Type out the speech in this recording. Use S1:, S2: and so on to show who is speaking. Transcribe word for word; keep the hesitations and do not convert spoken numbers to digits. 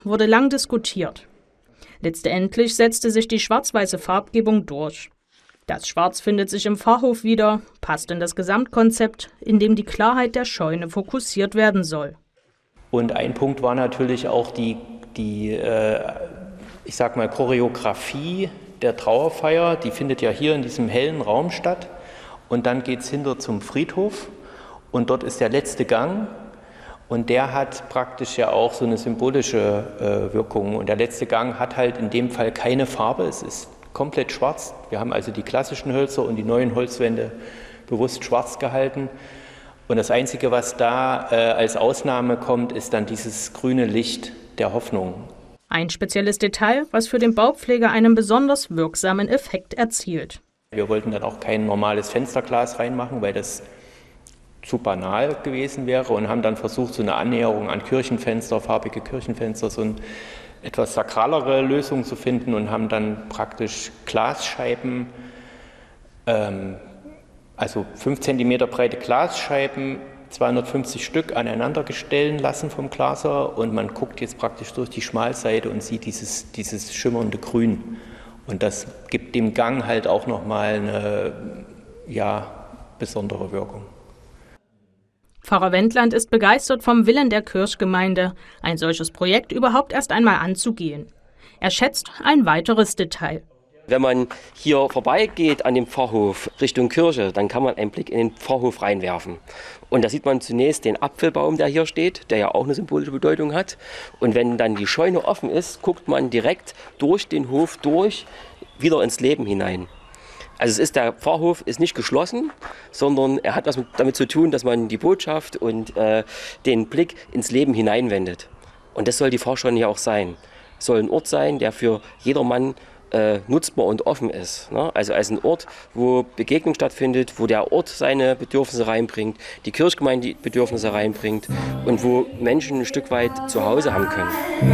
S1: wurde lang diskutiert. Letztendlich setzte sich die schwarz-weiße Farbgebung durch. Das Schwarz findet sich im Pfarrhof wieder, passt in das Gesamtkonzept, in dem die Klarheit der Scheune fokussiert werden soll.
S2: Und ein Punkt war natürlich auch die, die äh, ich sag mal, Choreografie der Trauerfeier. Die findet ja hier in diesem hellen Raum statt. Und dann geht es hinter zum Friedhof und dort ist der letzte Gang. Und der hat praktisch ja auch so eine symbolische äh, Wirkung. Und der letzte Gang hat halt in dem Fall keine Farbe, es ist komplett schwarz. Wir haben also die klassischen Hölzer und die neuen Holzwände bewusst schwarz gehalten. Und das Einzige, was da äh, als Ausnahme kommt, ist dann dieses grüne Licht der Hoffnung.
S1: Ein spezielles Detail, was für den Baupfleger einen besonders wirksamen Effekt erzielt.
S2: Wir wollten dann auch kein normales Fensterglas reinmachen, weil das zu banal gewesen wäre und haben dann versucht, so eine Annäherung an Kirchenfenster, farbige Kirchenfenster, so eine etwas sakralere Lösung zu finden und haben dann praktisch Glasscheiben, ähm, also fünf Zentimeter breite Glasscheiben, zweihundertfünfzig Stück aneinander stellen lassen vom Glaser und man guckt jetzt praktisch durch die Schmalseite und sieht dieses, dieses schimmernde Grün. Und das gibt dem Gang halt auch nochmal eine ja, besondere Wirkung.
S1: Pfarrer Wendland ist begeistert vom Willen der Kirchgemeinde, ein solches Projekt überhaupt erst einmal anzugehen. Er schätzt ein weiteres Detail.
S3: Wenn man hier vorbeigeht an dem Pfarrhof Richtung Kirche, dann kann man einen Blick in den Pfarrhof reinwerfen. Und da sieht man zunächst den Apfelbaum, der hier steht, der ja auch eine symbolische Bedeutung hat. Und wenn dann die Scheune offen ist, guckt man direkt durch den Hof durch wieder ins Leben hinein. Also es ist, der Pfarrhof ist nicht geschlossen, sondern er hat was mit, damit zu tun, dass man die Botschaft und äh, den Blick ins Leben hineinwendet. Und das soll die Pfarrscheune ja auch sein. Es soll ein Ort sein, der für jedermann äh, nutzbar und offen ist. Ne? Also als ein Ort, wo Begegnung stattfindet, wo der Ort seine Bedürfnisse reinbringt, die Kirchgemeinde die Bedürfnisse reinbringt und wo Menschen ein Stück weit zu Hause haben können.